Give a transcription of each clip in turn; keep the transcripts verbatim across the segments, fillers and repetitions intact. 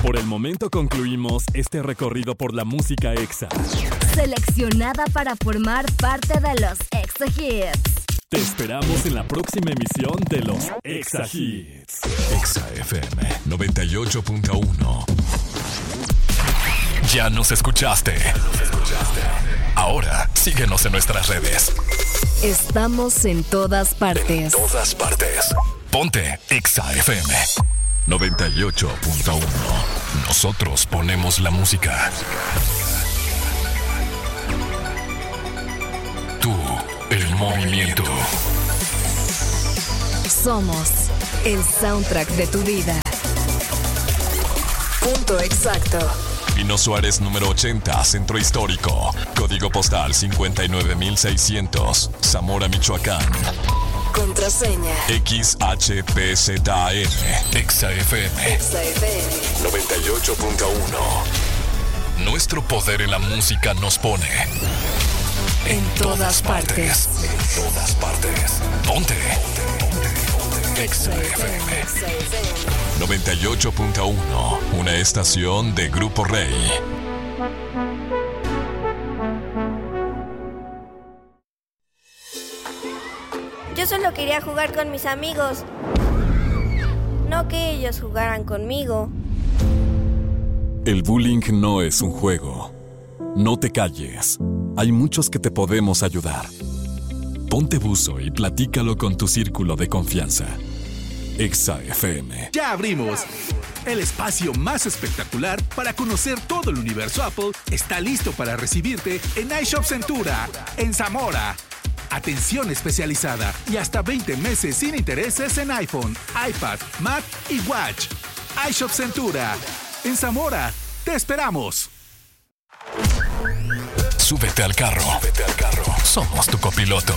Por el momento concluimos este recorrido por la música exa, seleccionada para formar parte de los Exa Hits. Te esperamos en la próxima emisión de los Exa Hits. Exa F M noventa y ocho punto uno. Ya nos escuchaste. Ahora síguenos en nuestras redes. Estamos en todas partes. En todas partes. Ponte Exa F M noventa y ocho punto uno. Nosotros ponemos la música. Tú, el movimiento. Somos el soundtrack de tu vida. Punto exacto. Pino Suárez número ochenta, Centro Histórico. Código postal cincuenta y nueve mil seiscientos, Zamora, Michoacán. Contraseña X H P Z M. Exa F M Exa F M noventa y ocho punto uno. Nuestro poder en la música nos pone en todas partes. En todas partes. Ponte. Exa F M noventa y ocho punto uno. Una estación de Grupo Rey. Yo solo quería jugar con mis amigos, no que ellos jugaran conmigo. El bullying no es un juego. No te calles. Hay muchos que te podemos ayudar. Ponte buzo y platícalo con tu círculo de confianza. Exa F M. Ya abrimos. El espacio más espectacular para conocer todo el universo Apple está listo para recibirte en iShop Centura, en Zamora. Atención especializada y hasta veinte meses sin intereses en iPhone, iPad, Mac y Watch. iShop Centura, en Zamora. Te esperamos. Súbete al carro. Súbete al carro. Somos tu copiloto.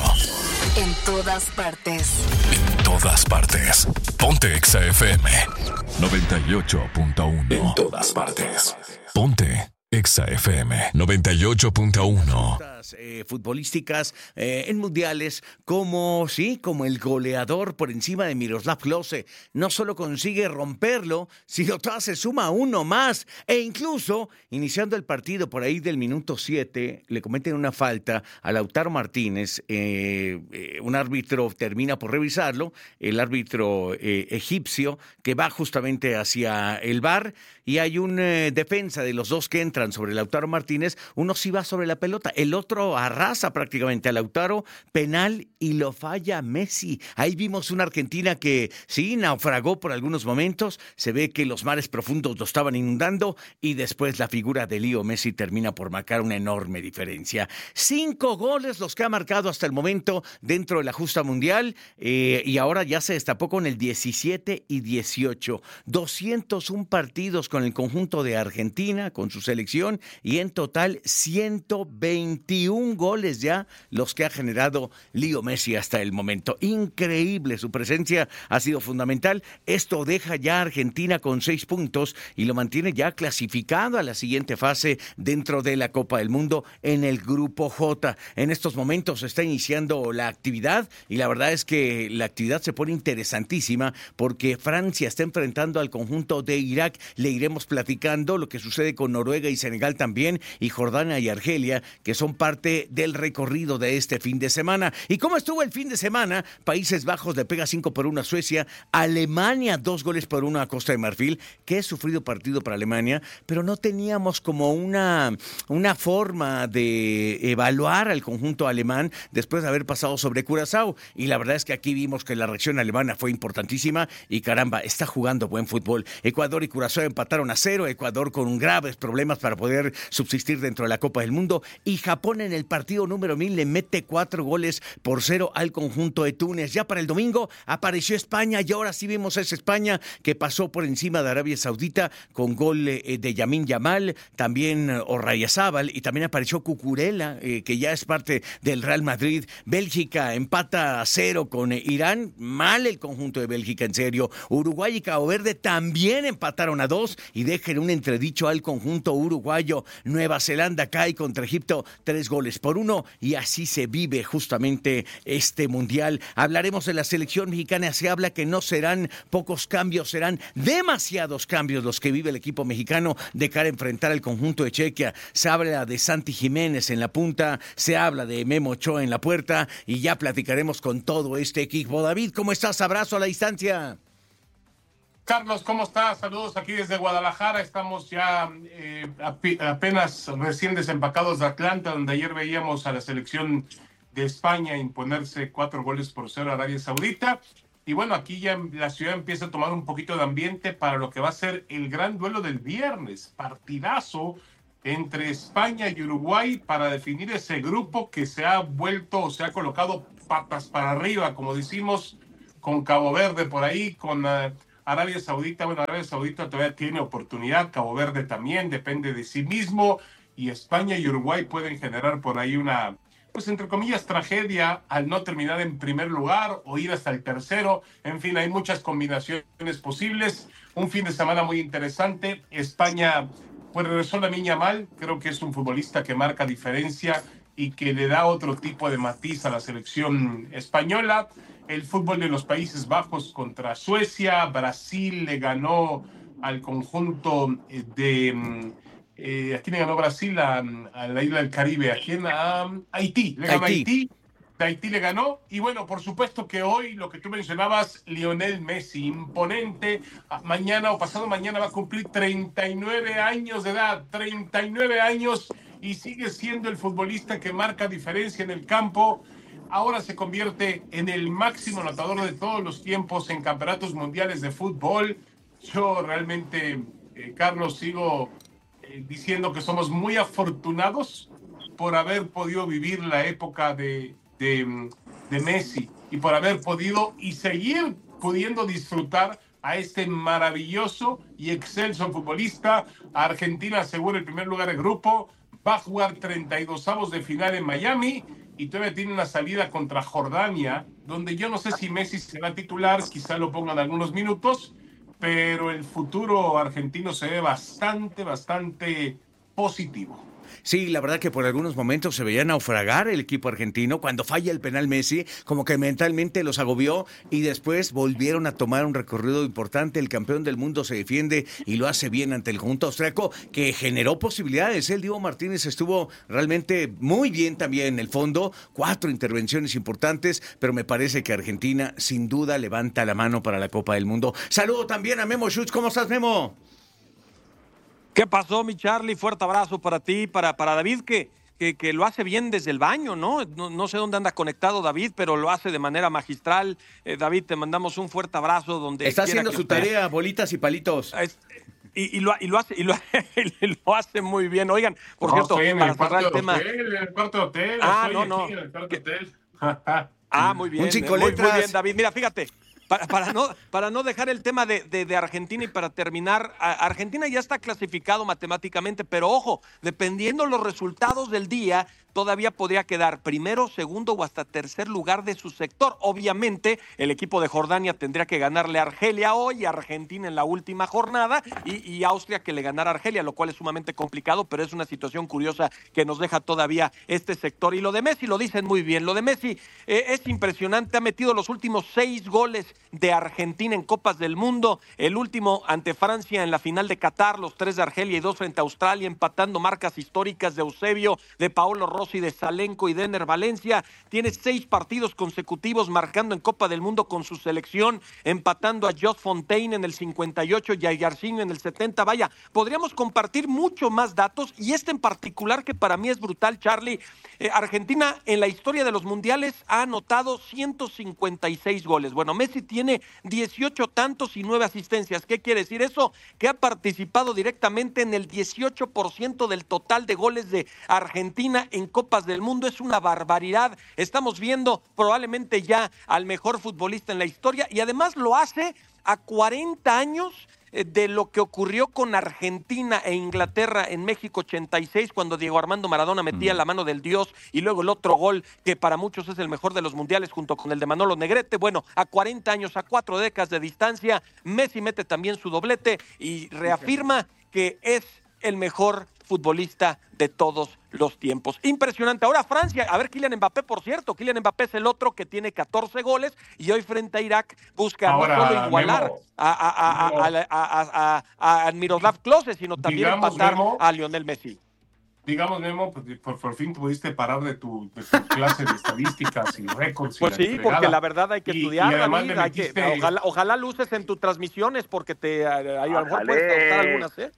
En todas partes. En todas partes. Ponte Exa F M noventa y ocho punto uno. En todas partes. Ponte Exa F M noventa y ocho punto uno. Eh, futbolísticas eh, en mundiales, como sí, como el goleador por encima de Miroslav Klose. No solo consigue romperlo, sino todavía se suma uno más. E incluso, iniciando el partido por ahí del minuto siete, le cometen una falta a Lautaro Martínez. Eh, eh, un árbitro termina por revisarlo, el árbitro eh, egipcio, que va justamente hacia el V A R, y hay un eh, defensa de los dos que entran sobre Lautaro Martínez. Uno sí va sobre la pelota, el otro arrasa prácticamente a Lautaro, penal, y lo falla Messi. Ahí vimos una Argentina que sí, naufragó por algunos momentos, se ve que los mares profundos lo estaban inundando, y después la figura de Leo Messi termina por marcar una enorme diferencia. Cinco goles los que ha marcado hasta el momento dentro de la justa mundial, eh, y ahora ya se destapó con el diecisiete y dieciocho. doscientos uno partidos con el conjunto de Argentina, con su selección, y en total ciento veintiún goles ya los que ha generado Leo Messi hasta el momento. Increíble, su presencia ha sido fundamental. Esto deja ya a Argentina con seis puntos y lo mantiene ya clasificado a la siguiente fase dentro de la Copa del Mundo en el Grupo J. En estos momentos se está iniciando la actividad y la verdad es que la actividad se pone interesantísima porque Francia está enfrentando al conjunto de Irak. Le iremos platicando lo que sucede con Noruega y Senegal también, y Jordania y Argelia, que son parte del recorrido de este fin de semana. ¿Y cómo estuvo el fin de semana? Países Bajos le pega cinco por uno a Suecia, Alemania dos goles por uno a Costa de Marfil. Qué sufrido partido para Alemania, pero no teníamos como una, una forma de evaluar al conjunto alemán después de haber pasado sobre Curazao, y la verdad es que aquí vimos que la reacción alemana fue importantísima y caramba, está jugando buen fútbol. Ecuador y Curazao empataron a cero, Ecuador con graves problemas para poder subsistir dentro de la Copa del Mundo, y Japón en el partido número mil le mete cuatro goles por cero al conjunto de Túnez. Ya para el domingo apareció España, y ahora sí vimos a esa España que pasó por encima de Arabia Saudita con gol eh, de Yamin Yamal, también eh, Orraizábal, y también apareció Cucurella, eh, que ya es parte del Real Madrid. Bélgica empata a cero con eh, Irán, mal el conjunto de Bélgica, en serio. Uruguay y Cabo Verde también empataron a dos y dejan un entredicho al conjunto uruguayo. Nueva Zelanda cae contra Egipto tres goles por uno y así se vive justamente este mundial. Hablaremos de la selección mexicana. Se habla que no serán pocos cambios, serán demasiados cambios los que vive el equipo mexicano de cara a enfrentar al conjunto de Chequia. Se habla de Santi Jiménez en la punta, se habla de Memo Ochoa en la puerta y ya platicaremos con todo este equipo. David, ¿cómo estás? Abrazo a la distancia. Carlos, ¿cómo estás? Saludos aquí desde Guadalajara. Estamos ya eh, apenas recién desempacados de Atlanta, donde ayer veíamos a la selección de España imponerse cuatro goles por cero a Arabia Saudita. Y bueno, aquí ya la ciudad empieza a tomar un poquito de ambiente para lo que va a ser el gran duelo del viernes. Partidazo entre España y Uruguay para definir ese grupo que se ha vuelto, se ha colocado patas para arriba, como decimos, con Cabo Verde por ahí, con uh, Arabia Saudita. Bueno, Arabia Saudita todavía tiene oportunidad, Cabo Verde también, depende de sí mismo, y España y Uruguay pueden generar por ahí una, pues entre comillas, tragedia al no terminar en primer lugar o ir hasta el tercero. En fin, hay muchas combinaciones posibles. Un fin de semana muy interesante. España, pues regresó la niña mal. Creo que es un futbolista que marca diferencia y que le da otro tipo de matiz a la selección española. El fútbol de los Países Bajos contra Suecia. Brasil le ganó al conjunto de... Eh, ¿A quién le ganó Brasil? A, a la isla del Caribe. ¿A quién? A Haití. Le ganó Haití. Haití. De Haití le ganó. Y bueno, por supuesto que hoy, lo que tú mencionabas, Lionel Messi, imponente. Mañana o pasado mañana va a cumplir treinta y nueve años de edad. treinta y nueve años y sigue siendo el futbolista que marca diferencia en el campo. Ahora se convierte en el máximo anotador de todos los tiempos en campeonatos mundiales de fútbol. Yo realmente, eh, Carlos, sigo diciendo que somos muy afortunados por haber podido vivir la época de, de, de Messi y por haber podido y seguir pudiendo disfrutar a este maravilloso y excelso futbolista. Argentina asegura el primer lugar del grupo, va a jugar treinta y dos avos de final en Miami y todavía tiene una salida contra Jordania, donde yo no sé si Messi será titular, quizá lo pongan algunos minutos, pero el futuro argentino se ve bastante, bastante positivo. Sí, la verdad que por algunos momentos se veía naufragar el equipo argentino. Cuando falla el penal Messi, como que mentalmente los agobió y después volvieron a tomar un recorrido importante. El campeón del mundo se defiende y lo hace bien ante el conjunto austriaco, que generó posibilidades. El Diego Martínez estuvo realmente muy bien también en el fondo. Cuatro intervenciones importantes, pero me parece que Argentina sin duda levanta la mano para la Copa del Mundo. Saludo también a Memo Schutz. ¿Cómo estás, Memo? ¿Qué pasó, mi Charlie? Fuerte abrazo para ti, para, para David, que, que, que lo hace bien desde el baño, ¿no? ¿no? No sé dónde anda conectado David, pero lo hace de manera magistral. Eh, David, te mandamos un fuerte abrazo. Donde Está haciendo su tarea, bolitas y palitos. Es, y, y, lo, y, lo hace, y, lo, y lo hace muy bien. Oigan, por no, cierto, en para el cerrar el tema... Hotel, en el cuarto de hotel. Ah, no, no. En el cuarto hotel. Ah, muy bien. Un cinco muy, letras. muy bien, David. Mira, fíjate. Para, para, no, para no dejar el tema de, de, de Argentina y para terminar, Argentina ya está clasificado matemáticamente, pero ojo, dependiendo los resultados del día, todavía podría quedar primero, segundo o hasta tercer lugar de su sector. Obviamente, el equipo de Jordania tendría que ganarle a Argelia hoy, a Argentina en la última jornada y, y Austria que le ganara a Argelia, lo cual es sumamente complicado, pero es una situación curiosa que nos deja todavía este sector. Y lo de Messi lo dicen muy bien. Lo de Messi eh, es impresionante. Ha metido los últimos seis goles de Argentina en Copas del Mundo. El último ante Francia en la final de Qatar, los tres de Argelia y dos frente a Australia, empatando marcas históricas de Eusebio, de Paolo Rossi, de Salenko y de Ener Valencia. Tiene seis partidos consecutivos marcando en Copa del Mundo con su selección, empatando a Jos Fontaine en el cincuenta y ocho y a Jairzinho en el setenta. Vaya, podríamos compartir mucho más datos y este en particular que para mí es brutal, Charlie. Eh, Argentina en la historia de los mundiales ha anotado ciento cincuenta y seis goles. Bueno, Messi tiene dieciocho tantos y nueve asistencias. ¿Qué quiere decir eso? Que ha participado directamente en el dieciocho por ciento del total de goles de Argentina en Copas del Mundo. Es una barbaridad. Estamos viendo probablemente ya al mejor futbolista en la historia y además lo hace a cuarenta años de lo que ocurrió con Argentina e Inglaterra en México ochenta y seis, cuando Diego Armando Maradona metía mm. la mano del Dios, y luego el otro gol que para muchos es el mejor de los mundiales junto con el de Manolo Negrete. Bueno, a cuarenta años, a cuatro décadas de distancia, Messi mete también su doblete y reafirma que es el mejor futbolista de todos los tiempos. Impresionante. Ahora Francia, a ver, Kylian Mbappé, por cierto, Kylian Mbappé es el otro que tiene catorce goles y hoy frente a Irak busca Ahora, no solo igualar Memo, a, a, a, a, a, a, a, a Miroslav Klose, sino también digamos, empatar Memo, a Lionel Messi. Digamos, Memo, pues, por, por fin pudiste parar de tu, de tu clase de estadísticas y récords. Pues y sí, porque la verdad hay que y, estudiar, y además David, le hay que, metiste... ojalá, ojalá luces en tus transmisiones porque te a, a, a lo mejor puedes adoptar algunas, ¿eh?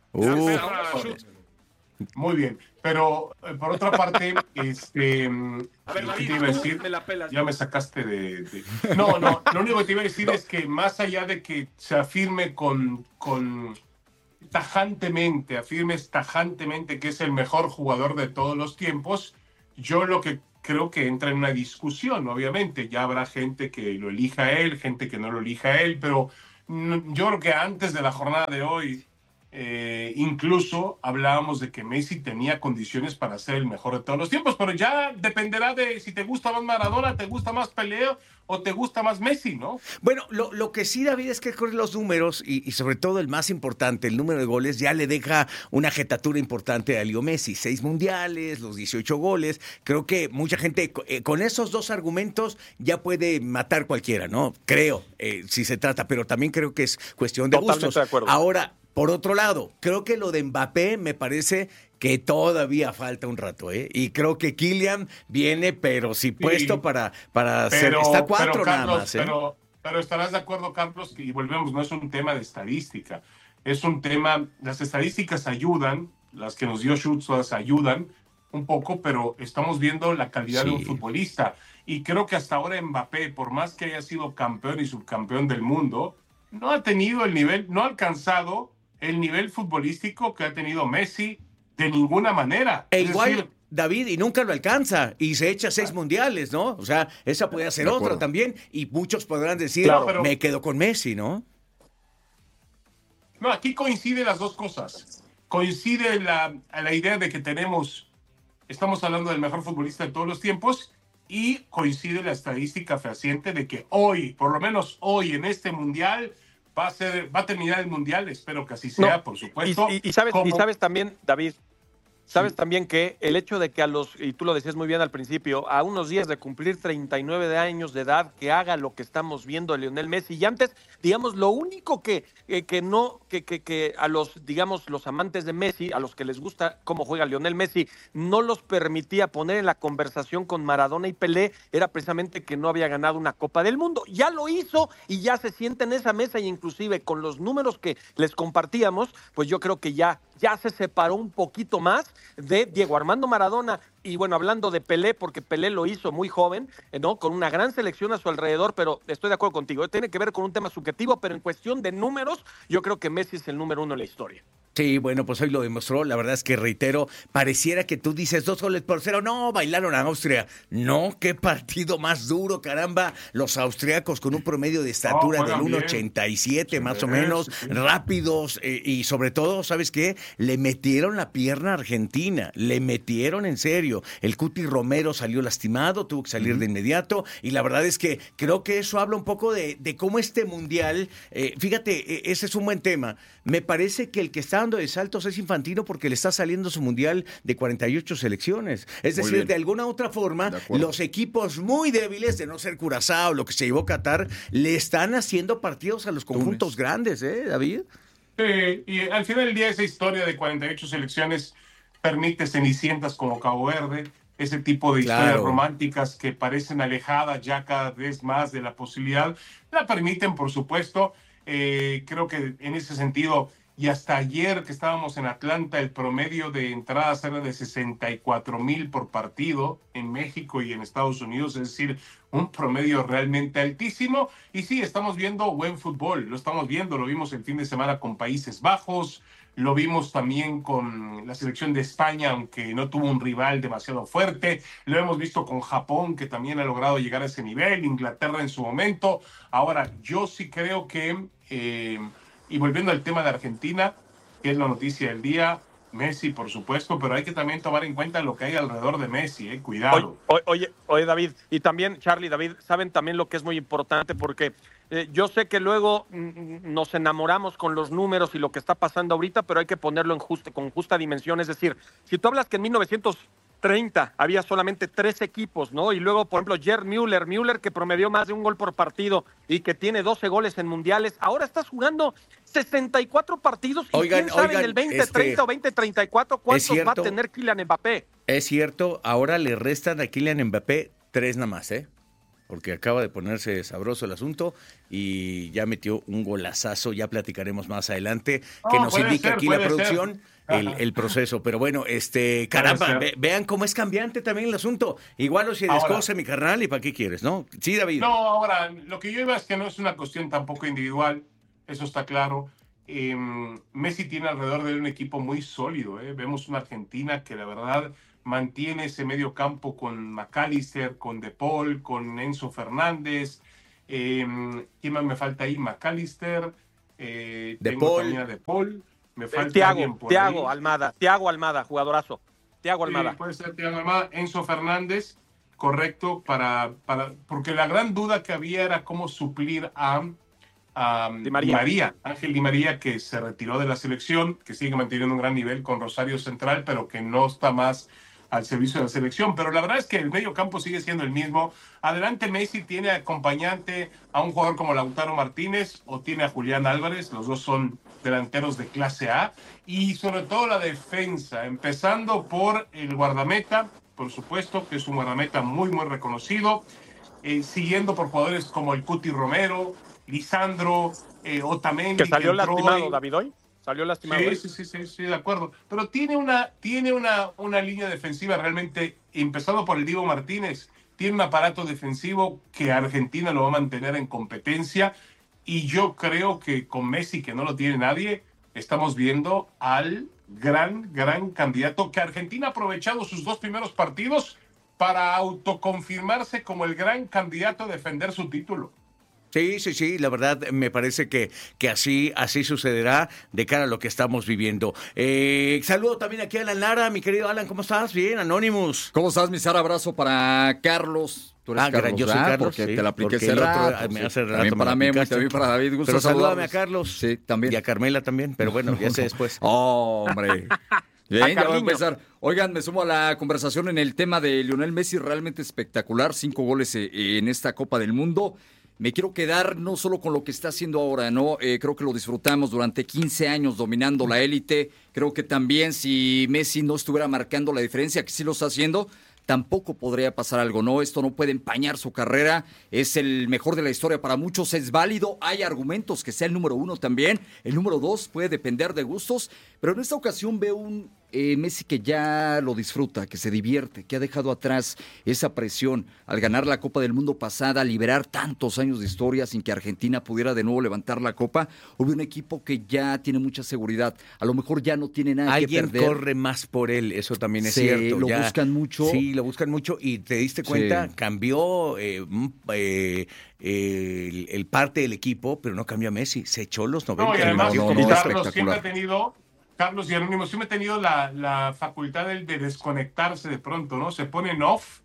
Uf. Muy bien, pero eh, por otra parte, este, A ver, ¿qué David, te iba a tú decir? me la pelas. Ya me sacaste de, de- No, no, lo único que te iba a decir es que más allá de que se afirme con, con tajantemente, afirmes tajantemente que es el mejor jugador de todos los tiempos, yo lo que creo que entra en una discusión, obviamente, ya habrá gente que lo elija a él, gente que no lo elija a él, pero mm, yo creo que antes de la jornada de hoy, eh, incluso hablábamos de que Messi tenía condiciones para ser el mejor de todos los tiempos, pero ya dependerá de si te gusta más Maradona, te gusta más Pelé o te gusta más Messi, ¿no? Bueno, lo, lo que sí, David, es que con los números y, y sobre todo el más importante, el número de goles, ya le deja una jetatura importante a Leo Messi. Seis mundiales, los dieciocho goles. Creo que mucha gente eh, con esos dos argumentos ya puede matar cualquiera, ¿no? Creo, eh, si se trata, pero también creo que es cuestión de Totalmente gustos. de acuerdo. Ahora, por otro lado, creo que lo de Mbappé me parece que todavía falta un rato, ¿eh? Y creo que Kylian viene, pero sí puesto Sí, para, para hacer. Pero, Está cuatro pero, nada Carlos, más, ¿eh? pero, pero estarás de acuerdo, Carlos, que y volvemos, no es un tema de estadística, es un tema, las estadísticas ayudan, las que nos dio Schutz todas ayudan un poco, pero estamos viendo la calidad Sí. de un futbolista. Y creo que hasta ahora Mbappé, por más que haya sido campeón y subcampeón del mundo, no ha tenido el nivel, no ha alcanzado el nivel futbolístico que ha tenido Messi de ninguna manera. E Es igual, decir, David, y nunca lo alcanza, y se echa seis mundiales, ¿no? O sea, esa puede ser De otra acuerdo. también, y muchos podrán decir, Claro, pero- me quedo con Messi, ¿no? No, aquí coinciden las dos cosas. Coincide la, la idea de que tenemos, estamos hablando del mejor futbolista de todos los tiempos, y coincide la estadística fehaciente de que hoy, por lo menos hoy en este mundial, va a ser, va a terminar el mundial, espero que así sea, No, por Y, supuesto. y- y sabes, como- y sabes también, David, sabes también que el hecho de que a los, y tú lo decías muy bien al principio, a unos días de cumplir treinta y nueve de años de edad, que haga lo que estamos viendo de Lionel Messi. Y antes, digamos, lo único que, que, que no, que, que, que a los, digamos, los amantes de Messi, a los que les gusta cómo juega Lionel Messi, no los permitía poner en la conversación con Maradona y Pelé, era precisamente que no había ganado una Copa del Mundo. Ya lo hizo y ya se sienta en esa mesa, y inclusive con los números que les compartíamos, pues yo creo que ya, ya se separó un poquito más de Diego Armando Maradona. Y bueno, hablando de Pelé, porque Pelé lo hizo muy joven, eh, ¿no? Con una gran selección a su alrededor, pero estoy de acuerdo contigo, tiene que ver con un tema subjetivo, pero en cuestión de números, yo creo que Messi es el número uno en la historia. Sí, bueno, pues hoy lo demostró. La verdad es que, reitero, pareciera que tú dices dos goles por cero. No, bailaron a Austria. No, qué partido más duro, caramba. Los austriacos con un promedio de estatura No, del juegan uno bien. ochenta y siete, más Sí, o menos, sí. rápidos eh, y sobre todo, ¿sabes qué? Le metieron la pierna a Argentina. Le metieron en serio. El Cuti Romero salió lastimado, tuvo que salir de inmediato. Y la verdad es que creo que eso habla un poco de, de cómo este mundial, eh, fíjate, eh, ese es un buen tema. Me parece que el que está dando de saltos es Infantino porque le está saliendo su mundial de cuarenta y ocho selecciones. Es Muy decir, bien. de alguna otra forma, De acuerdo. los equipos muy débiles, de no ser Curazao, lo que se llevó Qatar, le están haciendo partidos a los conjuntos grandes, ¿eh, David? Sí, y al final del día esa historia de cuarenta y ocho selecciones permite cenicientas como Cabo Verde, ese tipo de historias Claro. románticas que parecen alejadas ya cada vez más de la posibilidad, la permiten, por supuesto. Eh, creo que en ese sentido, y hasta ayer que estábamos en Atlanta, el promedio de entradas era de sesenta y cuatro mil por partido en México y en Estados Unidos, es decir, un promedio realmente altísimo. Y sí, estamos viendo buen fútbol, lo estamos viendo, lo vimos el fin de semana con Países Bajos, lo vimos también con la selección de España, aunque no tuvo un rival demasiado fuerte. Lo hemos visto con Japón, que también ha logrado llegar a ese nivel. Inglaterra en su momento. Ahora, yo sí creo que, eh, y volviendo al tema de Argentina, que es la noticia del día, Messi, por supuesto, pero hay que también tomar en cuenta lo que hay alrededor de Messi, eh, cuidado. Oye, oye, oye, David, y también, Charlie, David, saben también lo que es muy importante, porque Eh, yo sé que luego mm, nos enamoramos con los números y lo que está pasando ahorita, pero hay que ponerlo en juste, con justa dimensión. Es decir, si tú hablas que en mil novecientos treinta había solamente tres equipos, ¿no? Y luego, por ejemplo, Gerd Müller, Müller que promedió más de un gol por partido y que tiene doce goles en mundiales. Ahora estás jugando sesenta y cuatro partidos y Oigan, quién sabe oigan, en el veinte treinta este, o veinte treinta y cuatro cuántos ¿es va a cierto? tener Kylian Mbappé. Es cierto, ahora le restan a Kylian Mbappé tres nada más, ¿eh? Porque acaba de ponerse sabroso el asunto y ya metió un golazazo. Ya platicaremos más adelante, que No, nos puede indica ser, aquí la puede producción el, el proceso. Pero bueno, este, caramba, ve- ser. vean cómo es cambiante también el asunto. Igual o si Ahora. descoce mi carnal, ¿y para qué quieres, no? Sí, David. No, ahora, lo que yo iba es que no es una cuestión tampoco individual, eso está claro. Eh, Messi tiene alrededor de él un equipo muy sólido. ¿eh? Vemos una Argentina que la verdad mantiene ese medio campo con McAllister, con De Paul, con Enzo Fernández. Eh, ¿Quién más me falta ahí? McAllister. Eh, De tengo Paul. también a De Paul. Me falta Thiago, alguien por Thiago ahí. Almada, Thiago Almada, jugadorazo. Thiago Sí, Almada. puede ser Thiago Almada, Enzo Fernández, correcto, para, para, porque la gran duda que había era cómo suplir a, a Di María. Di María, Ángel Di María, que se retiró de la selección, que sigue manteniendo un gran nivel con Rosario Central, pero que no está más al servicio de la selección. Pero la verdad es que el medio campo sigue siendo el mismo. Adelante Messi tiene acompañante a un jugador como Lautaro Martínez o tiene a Julián Álvarez, los dos son delanteros de clase A, y sobre todo la defensa, empezando por el guardameta, por supuesto, que es un guardameta muy, muy reconocido, eh, siguiendo por jugadores como el Cuti Romero, Lisandro, eh, Otamendi. Que salió que entró lastimado, y- David, hoy. Salió lastimado. Sí, hoy. sí, sí, sí, sí, de acuerdo. Pero tiene una, tiene una, una línea defensiva realmente, empezando por el Diego Martínez, tiene un aparato defensivo que Argentina lo va a mantener en competencia. Y yo creo que con Messi, que no lo tiene nadie, estamos viendo al gran, gran candidato que Argentina ha aprovechado sus dos primeros partidos para autoconfirmarse como el gran candidato a defender su título. Sí, sí, sí, la verdad me parece que, que así, así sucederá de cara a lo que estamos viviendo. Eh, saludo también aquí a Alan Lara, mi querido Alan, ¿cómo estás? Bien, Anonymous. ¿Cómo estás, mi Sara? Abrazo para Carlos. Tú eres Ah, Carlos, yo soy ¿verdad? Carlos, porque sí, te la apliqué porque hace el otro, rato, me sí. hace rato También me para la Memo y aplicaste. también para David. Gusto Pero salúdame saludarlos. a Carlos. Sí, también. Y a Carmela también, pero bueno, ya sé después. Oh, hombre. Bien, ya va a Carliño. empezar. Oigan, me sumo a la conversación en el tema de Lionel Messi, realmente espectacular. Cinco goles eh, en esta Copa del Mundo. Me quiero quedar no solo con lo que está haciendo ahora, ¿no? Eh, creo que lo disfrutamos durante quince años dominando la élite. Creo que también si Messi no estuviera marcando la diferencia, que sí lo está haciendo, tampoco podría pasar algo, ¿no? Esto no puede empañar su carrera. Es el mejor de la historia para muchos, es válido. Hay argumentos que sea el número uno también. El número dos puede depender de gustos. Pero en esta ocasión veo un eh, Messi que ya lo disfruta, que se divierte, que ha dejado atrás esa presión al ganar la Copa del Mundo pasada, liberar tantos años de historia sin que Argentina pudiera de nuevo levantar la Copa. Hubo un equipo que ya tiene mucha seguridad. A lo mejor ya no tiene nada que Alguien perder. corre más por él, eso también es Sí, cierto. lo ya- buscan mucho. Sí, lo buscan mucho y te diste cuenta, Sí. cambió eh, mm, eh, eh, el, el parte del equipo, pero no cambió a Messi. Se echó los noventa. No, y y además, metió no, como no, una- Carlos siempre espectacular. ha tenido, Carlos y Anónimo, siempre ha tenido la, la facultad de, de desconectarse de pronto, ¿no? Se pone en off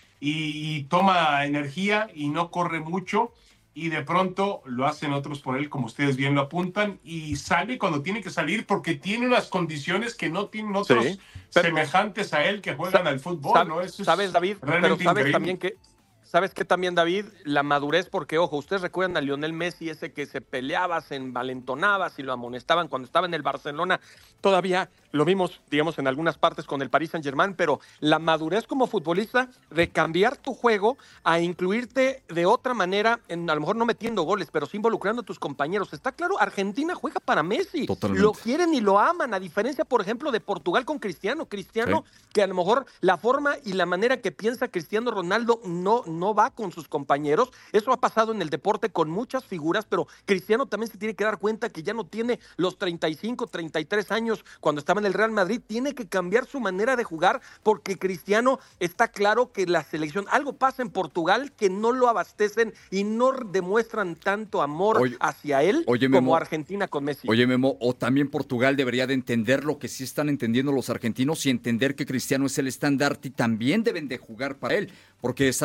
y, y toma energía y no corre mucho y de pronto lo hacen otros por él, como ustedes bien lo apuntan, y sale cuando tiene que salir porque tiene unas condiciones que no tienen otros Sí, pero- semejantes a él que juegan al fútbol, Sab- ¿no? Eso es ¿Sabes, David? Pero realmente sabes increíble. también que, ¿sabes qué también, David? La madurez, porque, ojo, ustedes recuerdan a Lionel Messi, ese que se peleaba, se envalentonaba, si lo amonestaban cuando estaba en el Barcelona. Todavía lo vimos, digamos, en algunas partes con el Paris Saint-Germain, pero la madurez como futbolista de cambiar tu juego a incluirte de otra manera, en, a lo mejor no metiendo goles, pero sí involucrando a tus compañeros. Está claro, Argentina juega para Messi. Totalmente. Lo quieren y lo aman, a diferencia, por ejemplo, de Portugal con Cristiano. Cristiano, que a lo mejor la forma y la manera que piensa Cristiano Ronaldo no, no va con sus compañeros. Eso ha pasado en el deporte con muchas figuras, pero Cristiano también se tiene que dar cuenta que ya no tiene los treinta y cinco, treinta y tres años cuando estaba en el Real Madrid. Tiene que cambiar su manera de jugar porque Cristiano está claro que la selección, algo pasa en Portugal que no lo abastecen y no demuestran tanto amor Oye, hacia él oye, como Memo. Argentina con Messi. Oye, Memo, o también Portugal debería de entender lo que sí están entendiendo los argentinos y entender que Cristiano es el estandarte y también deben de jugar para él, porque estadísticamente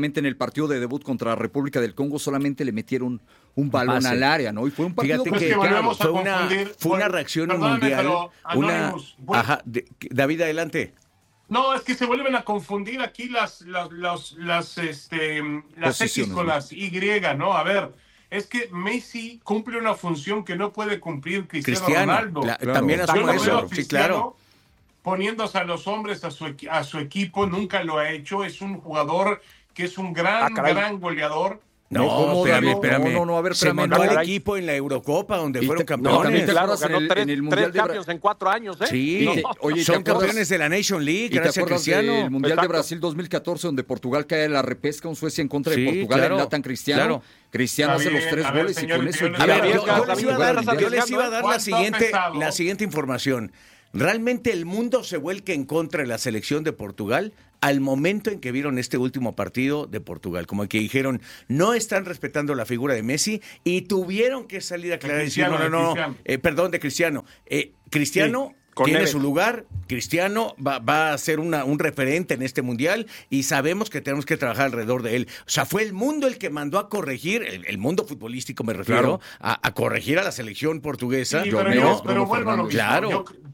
justamente en el partido de debut contra República del Congo solamente le metieron un balón Pase. al área, ¿no? Y fue un partido Fíjate Es que, que claro, volvemos a fue una, confundir. fue una Bueno, reacción perdóname, mundial. pero, Una, Anonymous, bueno. ajá, de- David, adelante. No, es que se vuelven a confundir aquí las, las, las, las, este, las X Posiciones, con ¿no? las Y, ¿no? A ver, es que Messi cumple una función que no puede cumplir Cristiano, Cristiano, Ronaldo. la- Claro. también Yo asumo no veo a eso, sí, Cristiano claro. poniéndose a los hombres a su, equi- a su equipo, nunca lo ha hecho. Es un jugador que es un gran, Ah, caray. gran goleador. No, ¿cómo, espérame, David? espérame. No, no, no, a ver, Se espérame, mandó no. al equipo en la Eurocopa donde Y fueron te- no, campeones. también te Claro, acuerdas en ganó el- tres, en el tres Mundial de Bra- Champions en cuatro años, ¿eh? Sí, Y te- oye, ¿te son acuerdas- campeones de la Nation League, ¿Y te gracias a acuerdas Cristiano. del Mundial Exacto. de Brasil dos mil catorce donde Portugal cae en la repesca, un Suecia en contra Sí, de Portugal claro, en Latan Cristiano? claro. Cristiano Está hace los bien, tres a ver, goles y señores, con eso señores, A ver, yo, Arriesgas, yo les David, iba a dar, estás yo les iba a arriesgando, dar ¿eh? la ¿Cuánto ha siguiente, pesado? la siguiente información. Realmente el mundo se vuelca en contra de la selección de Portugal al momento en que vieron este último partido de Portugal. Como que dijeron, no están respetando la figura de Messi y tuvieron que salir a aclarar y decir, no, Cristiano, no, de no, Cristiano. eh, perdón, de Cristiano. Eh, Cristiano... con tiene Neves. su lugar, Cristiano va, va a ser una, un referente en este mundial y sabemos que tenemos que trabajar alrededor de él. O sea, fue el mundo el que mandó a corregir, el, el mundo futbolístico me refiero, Claro. a, a corregir a la selección portuguesa. Sí, Yo pero, Neves, yo, Bruno pero vuelvo a lo Fernández. mismo. Claro. Yo